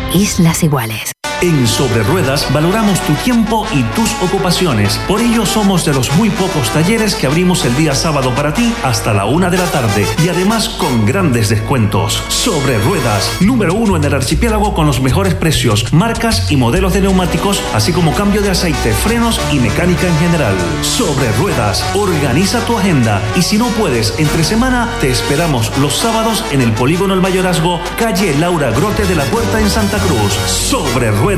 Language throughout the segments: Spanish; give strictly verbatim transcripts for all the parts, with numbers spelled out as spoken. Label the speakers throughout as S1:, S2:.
S1: Islas Iguales.
S2: En Sobre Ruedas valoramos tu tiempo y tus ocupaciones. Por ello somos de los muy pocos talleres que abrimos el día sábado para ti hasta la una de la tarde y además con grandes descuentos. Sobre Ruedas, número uno en el archipiélago con los mejores precios, marcas y modelos de neumáticos, así como cambio de aceite, frenos y mecánica en general. Sobre Ruedas, organiza tu agenda y si no puedes entre semana, te esperamos los sábados en el Polígono El Mayorazgo, calle Laura Grote de la Puerta en Santa Cruz. Sobre Ruedas.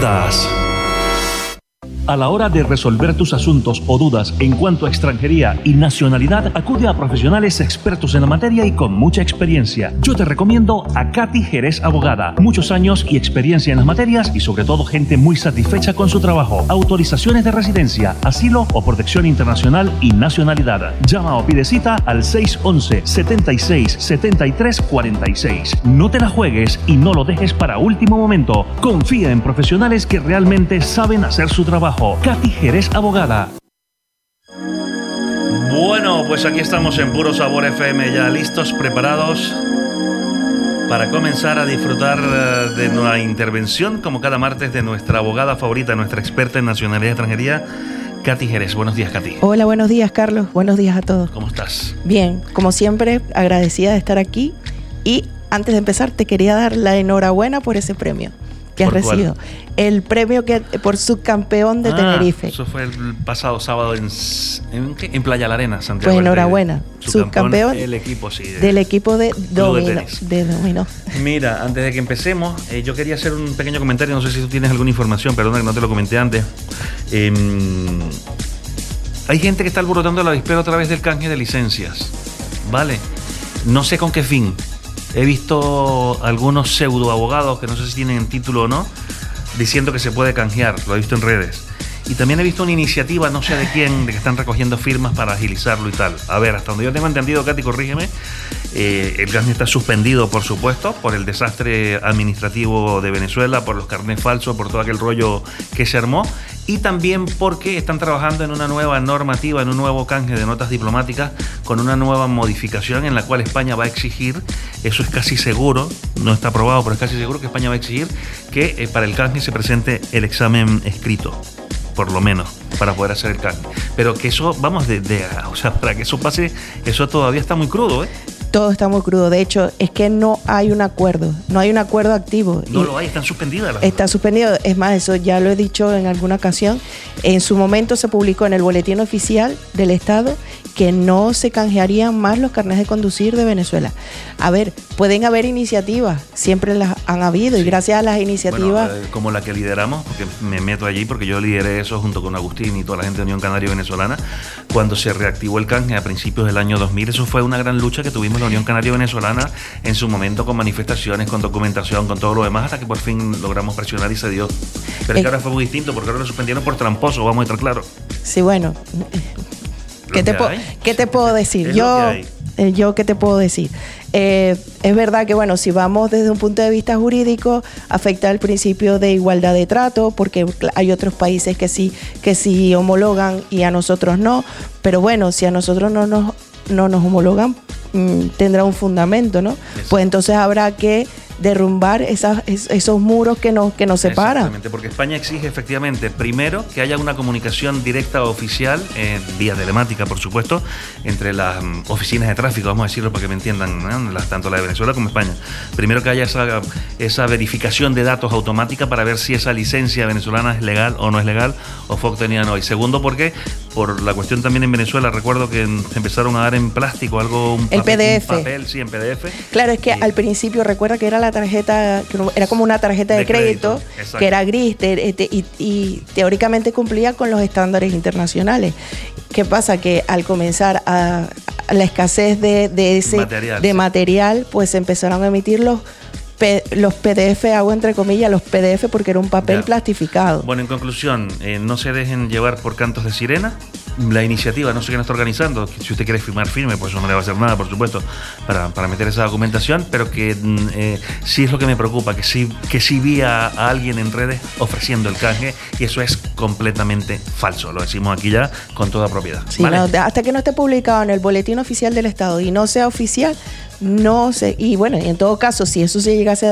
S2: A la hora de resolver tus asuntos o dudas en cuanto a extranjería y nacionalidad, acude a profesionales expertos en la materia y con mucha experiencia. Yo te recomiendo a Katy Jerez Abogada. Muchos años y experiencia en las materias y sobre todo gente muy satisfecha con su trabajo. Autorizaciones de residencia, asilo o protección internacional y nacionalidad. Llama o pide cita al seis once, setenta y seis, setenta y tres cuarenta y seis. No te la juegues y no lo dejes para último momento. Confía en profesionales que realmente saben hacer su trabajo. Katy Jerez Abogada.
S3: Bueno, pues aquí estamos en Puro Sabor F M, ya listos, preparados para comenzar a disfrutar de una intervención, como cada martes, de nuestra abogada favorita, nuestra experta en nacionalidad y extranjería, Katy Jerez. Buenos días, Katy.
S4: Hola, buenos días, Carlos. Buenos días a todos.
S3: ¿Cómo estás?
S4: Bien, como siempre, agradecida de estar aquí. Y antes de empezar, te quería dar la enhorabuena por ese premio que has recibido. El premio que por subcampeón de
S3: ah,
S4: Tenerife.
S3: Eso fue el pasado sábado en, en, en Playa La Arena, Santiago.
S4: Pues enhorabuena. Subcampeón,
S3: el equipo, sí, de,
S4: del equipo de dominó.
S3: De,
S4: de dominó.
S3: Mira, antes de que empecemos, eh, yo quería hacer un pequeño comentario. No sé si tú tienes alguna información, perdona que no te lo comenté antes. Eh, hay gente que está alborotando la avispero a través del canje de licencias. ¿Vale? No sé con qué fin. He visto algunos pseudo abogados que no sé si tienen título o no, diciendo que se puede canjear, lo he visto en redes. Y también he visto una iniciativa, no sé de quién, de que están recogiendo firmas para agilizarlo y tal. A ver, hasta donde yo tengo entendido, Katy, corrígeme, eh, el canje está suspendido, por supuesto, por el desastre administrativo de Venezuela, por los carnés falsos, por todo aquel rollo que se armó, y también porque están trabajando en una nueva normativa, en un nuevo canje de notas diplomáticas, con una nueva modificación en la cual España va a exigir, eso es casi seguro, no está aprobado, pero es casi seguro que España va a exigir que eh, para el canje se presente el examen escrito, por lo menos, para poder hacer el canje. Pero que eso, vamos, de, de, o sea, para que eso pase, eso todavía está muy crudo, ¿eh?
S4: Todo está muy crudo. De hecho, es que no hay un acuerdo. No hay un acuerdo activo.
S3: No lo hay, están suspendidas las
S4: Está suspendido. Es más, eso ya lo he dicho en alguna ocasión. En su momento se publicó en el Boletín Oficial del Estado que no se canjearían más los carnés de conducir de Venezuela. A ver, pueden haber iniciativas. Siempre las han habido. Sí. Y gracias a las iniciativas...
S3: Bueno, eh, como la que lideramos, porque me meto allí, porque yo lideré eso junto con Agustín y toda la gente de Unión Canaria Venezolana, cuando se reactivó el canje a principios del año dos mil. Eso fue una gran lucha que tuvimos la Unión Canaria Venezolana en su momento, con manifestaciones, con documentación, con todo lo demás, hasta que por fin logramos presionar y se dio. Pero es que ahora fue muy distinto, porque ahora lo suspendieron por tramposo, vamos a estar claros.
S4: Sí, bueno, ¿qué te, po- ¿qué te puedo decir? Yo, eh, yo, ¿qué te puedo decir? Eh, es verdad que, bueno, si vamos desde un punto de vista jurídico, afecta el principio de igualdad de trato, porque hay otros países que sí, que sí homologan y a nosotros no. Pero bueno, si a nosotros no nos, no nos homologan, mmm, tendrá un fundamento, ¿no? Exacto. Pues entonces habrá que derrumbar esas, esos muros que nos, que nos separan.
S3: Exactamente, porque España exige efectivamente, primero, que haya una comunicación directa oficial, eh, vía telemática, por supuesto, entre las um, oficinas de tráfico, vamos a decirlo para que me entiendan, ¿no? Las, tanto la de Venezuela como España. Primero, que haya esa, esa verificación de datos automática para ver si esa licencia venezolana es legal o no es legal, o F O C tenía no. Y segundo, porque por la cuestión también en Venezuela, recuerdo que empezaron a dar en plástico algo, un papel,
S4: el P D F.
S3: Un papel, sí, en P D F.
S4: Claro, es que y, al principio recuerda que era la tarjeta, que era como una tarjeta de, de crédito, crédito que era gris te, te, y, y teóricamente cumplía con los estándares internacionales. ¿Qué pasa? Que al comenzar a, a la escasez de, de ese material, de sí. material, pues empezaron a emitir los P, los P D F, hago entre comillas los P D F porque era un papel ya. plastificado.
S3: Bueno, en conclusión, eh, no se dejen llevar por cantos de sirena. La iniciativa, no sé quién está organizando, si usted quiere firmar, firme, pues eso no le va a hacer nada, por supuesto, para, para meter esa documentación, pero que eh, sí es lo que me preocupa, que sí, que sí vi a, a alguien en redes ofreciendo el canje, y eso es completamente falso, lo decimos aquí ya con toda propiedad.
S4: Sí,
S3: ¿vale?
S4: No, hasta que no esté publicado en el Boletín Oficial del Estado y no sea oficial, no sé, y bueno, en todo caso, si eso se llegase a